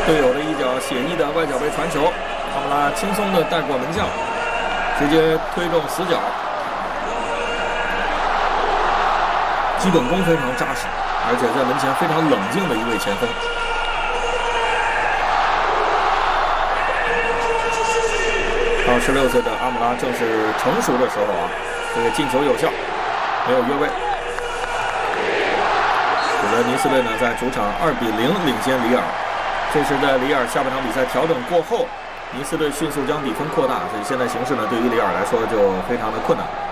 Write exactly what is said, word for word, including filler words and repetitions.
队友的一脚写意的外脚背传球，阿姆拉轻松的带过门将，直接推中死角。基本功非常扎实，而且在门前非常冷静的一位前锋。到十六岁的阿姆拉正是成熟的时候啊，这个进球有效，没有越位。 使得尼斯队呢在主场二比零领先里尔，这是在里尔下半场比赛调整过后，尼斯队迅速将比分扩大，所以现在形势呢对于里尔来说就非常的困难。